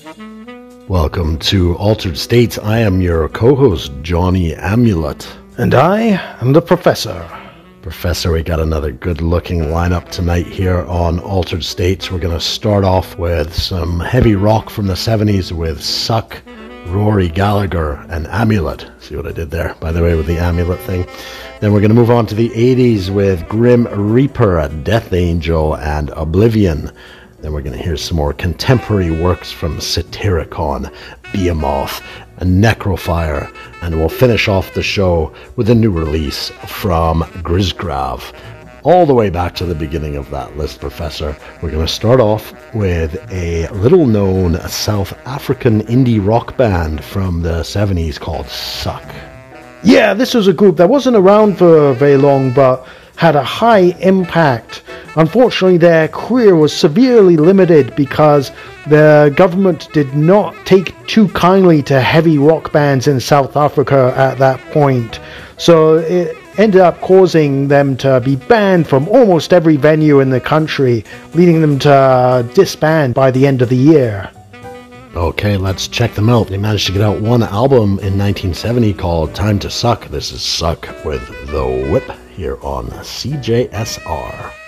Welcome to Altered States. I am your co-host, Johnny Amulet. And I am the Professor. Professor, we got another good-looking lineup tonight here on Altered States. We're going to start off with some heavy rock from the 70s with Suck, Rory Gallagher, and Amulet. See what I did there, by the way, with the Amulet thing? Then we're going to move on to the 80s with Grim Reaper, Death Angel, and Oblivion. Then we're going to hear some more contemporary works from Satyricon, Behemoth, and Necrofire. And we'll finish off the show with a new release from Grisgrav. All the way back to the beginning of that list, Professor. We're going to start off with a little-known South African indie rock band from the 70s called Suck. Yeah, this was a group that wasn't around for very long, but had a high impact. Unfortunately, their career was severely limited because the government did not take too kindly to heavy rock bands in South Africa at that point. So it ended up causing them to be banned from almost every venue in the country, leading them to disband by the end of the year. Okay, let's check them out. They managed to get out one album in 1970 called Time to Suck. This is Suck with The Whip here on CJSR.